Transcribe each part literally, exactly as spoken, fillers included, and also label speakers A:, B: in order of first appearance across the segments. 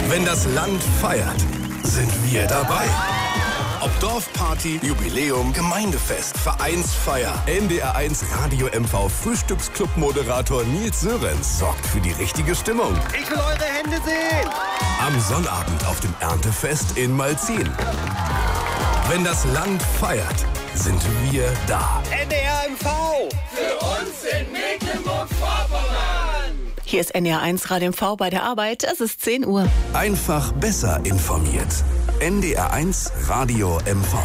A: Wenn das Land feiert, sind wir dabei. Ob Dorfparty, Jubiläum, Gemeindefest, Vereinsfeier, N D R eins Radio M V Frühstücksclub-Moderator Nils Sörensen sorgt für die richtige Stimmung.
B: Ich will eure Hände sehen!
A: Am Sonnabend auf dem Erntefest in Malzin. Wenn das Land feiert, sind wir da.
B: N D R M V!
C: Für uns in Mecklenburg-Vorpommern!
D: Hier ist N D R eins Radio M V bei der Arbeit. Es ist zehn Uhr.
A: Einfach besser informiert. N D R eins Radio M V.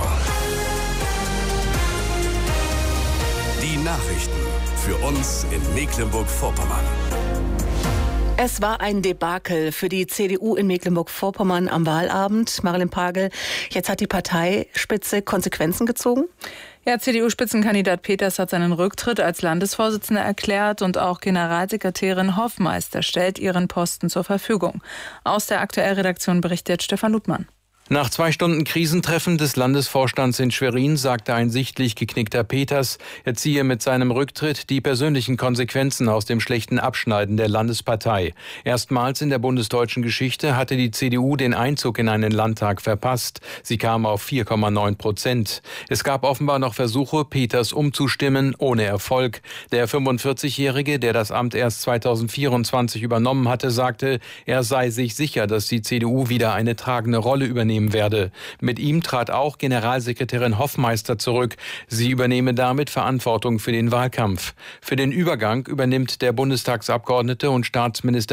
A: Die Nachrichten für uns in Mecklenburg-Vorpommern.
D: Es war ein Debakel für die C D U in Mecklenburg-Vorpommern am Wahlabend. Marilyn Pagel, jetzt hat die Parteispitze Konsequenzen gezogen?
E: Ja, C D U-Spitzenkandidat Peters hat seinen Rücktritt als Landesvorsitzender erklärt und auch Generalsekretärin Hoffmeister stellt ihren Posten zur Verfügung. Aus der Aktuellredaktion berichtet Stefan Ludmann.
F: Nach zwei Stunden Krisentreffen des Landesvorstands in Schwerin sagte ein sichtlich geknickter Peters, er ziehe mit seinem Rücktritt die persönlichen Konsequenzen aus dem schlechten Abschneiden der Landespartei. Erstmals in der bundesdeutschen Geschichte hatte die C D U den Einzug in einen Landtag verpasst. Sie kam auf vier Komma neun Prozent. Es gab offenbar noch Versuche, Peters umzustimmen, ohne Erfolg. Der fünfundvierzigjährige, der das Amt erst zweitausendvierundzwanzig übernommen hatte, sagte, er sei sich sicher, dass die C D U wieder eine tragende Rolle übernehmen werde. Mit ihm trat auch Generalsekretärin Hoffmeister zurück. Sie übernehme damit Verantwortung für den Wahlkampf. Für den Übergang übernimmt der Bundestagsabgeordnete und Staatsminister